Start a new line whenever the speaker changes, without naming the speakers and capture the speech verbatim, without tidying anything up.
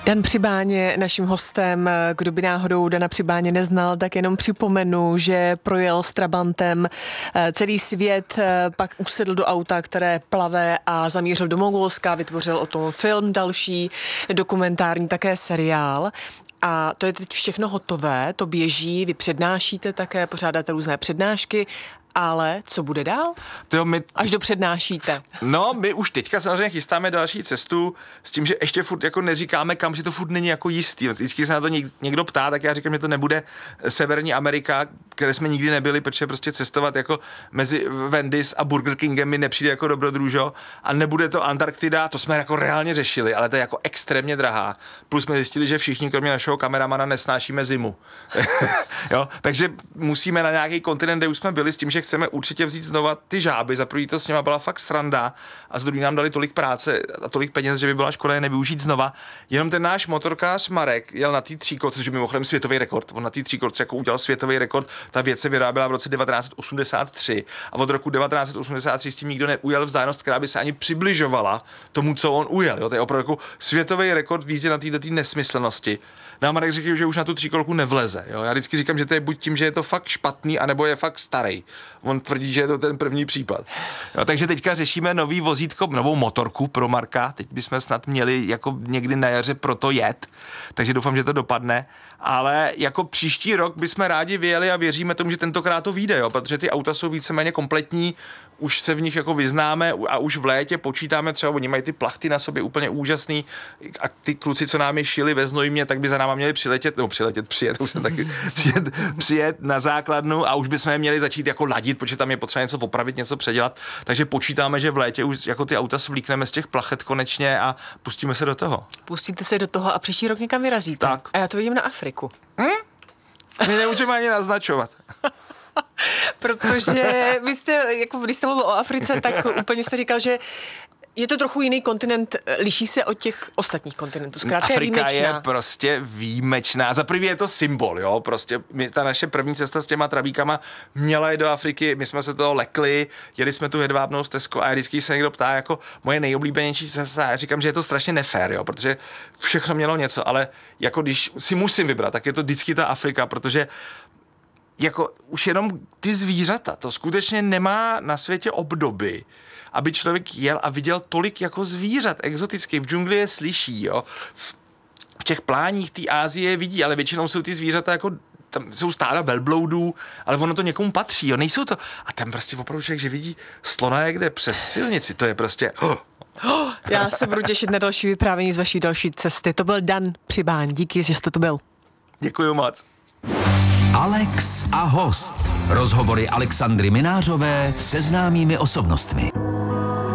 Dan Přibáň je naším hostem. Kdo by náhodou Dana Přibáně neznal, tak jenom připomenu, že projel s Trabantem celý svět, pak usedl do auta, které plave a zamířil do Mongolska, vytvořil o tom film další, dokumentární také seriál. A to je teď všechno hotové, to běží, vy přednášíte také, pořádáte různé přednášky, ale co bude dál?
To my...
Až do přednášíte.
No, my už teďka samozřejmě chystáme další cestu s tím, že ještě furt jako neříkáme kam, že to furt není jako jistý. Vždycky se na to někdo ptá, tak já říkám, že to nebude Severní Amerika, kde jsme nikdy nebyli, protože prostě cestovat jako mezi Wendy's a Burger Kingem mi nepřijde jako dobrodružo, a nebude to Antarktida, to jsme jako reálně řešili, ale to je jako extrémně drahá. Plus jsme zjistili, že všichni kromě našeho kameramana nesnášíme zimu. Jo? Takže musíme na nějaký kontinent, kde už jsme byli, s tím, že chceme určitě vzít znova ty žáby. Za první to s něma byla fakt sranda a za druhý nám dali tolik práce a tolik peněz, že by byla škoda je nevyužít znova. Jenom ten náš motorkář Marek jel na té tříkolce, což je mimochodem světový rekord. On na té tříkolce jako udělal světový rekord. Ta věc se vyráběla v roce devatenáct osmdesát tři a od roku devatenáct osmdesát tři s tím nikdo neujel vzdálenost, která by se ani přibližovala tomu, co on ujel. Jo? To je opravdu jako světový rekord v jízdě na této nesmyslnosti. No a Marek řekl, že už na tu tříkolku nevleze. Jo? Já vždycky říkám, že to je buď tím, že je to fakt špatný, anebo je fakt starý. On tvrdí, že je to ten první případ. Jo, takže teďka řešíme nový vozítko, novou motorku pro Marka. Teď bychom snad měli jako někdy na jaře proto jet. Takže doufám, že to dopadne. Ale jako příští rok bychom rádi vyjeli a věříme tomu, že tentokrát to vyjde, jo, protože ty auta jsou víceméně kompletní, už se v nich jako vyznáme a už v létě počítáme, třeba oni mají ty plachty na sobě úplně úžasný a ty kluci, co nám je šili ve Znojmě, tak by za náma měli přiletět, no přiletět, přijet, už jsem taky přijet, přijet na základnu a už bychom je měli začít jako ladit, protože tam je potřeba něco opravit, něco předělat, takže počítáme, že v létě už jako ty auta svlíkneme z těch plachet konečně a pustíme se do toho.
Pustíte se do toho a příští rok někam vyrazíte.
Tak.
A já to vidím na Afriku.
Hm? My nemůžeme ani naznačovat.
Protože vy jste, jako když jste mluvil o Africe, tak úplně jste říkal, že je to trochu jiný kontinent, liší se od těch ostatních kontinentů. Zkrátka
Afrika
je,
je prostě výjimečná. Za první je to symbol, jo, prostě my, ta naše první cesta s těma trabíkama měla jít do Afriky, my jsme se toho lekli, jeli jsme tu hedvábnou stezku a vždycky se někdo ptá, jako moje nejoblíbenější cesta, já říkám, že je to strašně nefér, jo, protože všechno mělo něco, ale jako když si musím vybrat, tak je to vždycky ta Afrika, protože jako už jenom ty zvířata, to skutečně nemá na světě obdoby, aby člověk jel a viděl tolik jako zvířat exotických. V džungli je slyší, jo. V, v těch pláních té Asie je vidí, ale většinou jsou ty zvířata jako, tam jsou stáda velbloudů, ale ono to někomu patří, jo. Nejsou to. A tam prostě opravdu člověk, že vidí slona někde přes silnici, to je prostě... Oh.
Oh, já se budu těšit na další vyprávění z vaší další cesty. To byl Dan Přibáň. Díky, že jste to byl.
Děkuju moc.
Alex a host. Rozhovory Alexandry Minářové se známými osobnostmi.